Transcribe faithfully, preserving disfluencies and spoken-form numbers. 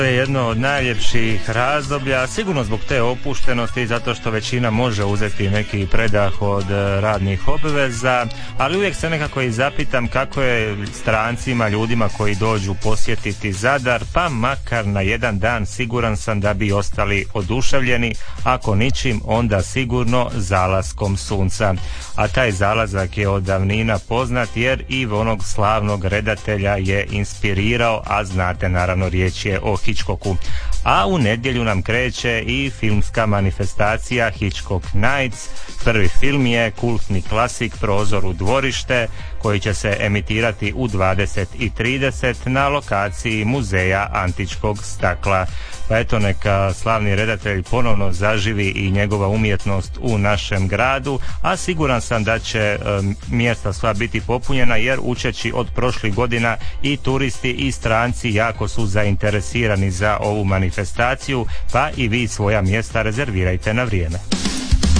To je jedno od najljepših razdoblja, sigurno zbog te opuštenosti, zato što većina može uzeti neki predah od radnih obveza, ali uvijek se nekako i zapitam kako je strancima, ljudima koji dođu posjetiti Zadar, pa makar na jedan dan, siguran sam da bi ostali oduševljeni, ako ničim onda sigurno zalaskom sunca. A taj zalazak je od davnina poznat jer i onog slavnog redatelja je inspirirao, a znate naravno riječ je o Hitchcocku. A u nedjelju nam kreće i filmska manifestacija Hitchcock Nights. Prvi film je kultni klasik Prozor u dvorište, koji će se emitirati u dvadeset i trideset na lokaciji Muzeja antičkog stakla. Pa eto, neka slavni redatelj ponovno zaživi i njegova umjetnost u našem gradu, a siguran sam da će e, mjesta sva biti popunjena, jer učeći od prošlih godina i turisti i stranci jako su zainteresirani za ovu manifestaciju, pa i vi svoja mjesta rezervirajte na vrijeme.